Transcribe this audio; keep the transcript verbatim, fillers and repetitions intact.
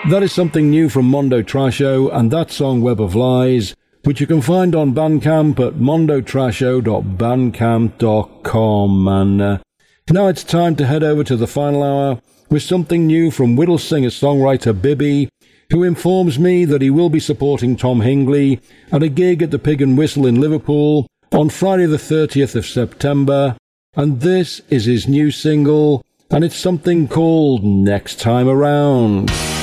That is something new from Mondo Trasho, and that song Web of Lies, which you can find on Bandcamp at mondo trasho dot bandcamp dot com. And uh, now it's time to head over to the final hour with something new from Whittle singer-songwriter Bibby, who informs me that he will be supporting Tom Hingley at a gig at the Pig and Whistle in Liverpool on Friday the thirtieth of September. And this is his new single, and it's something called Next Time Around.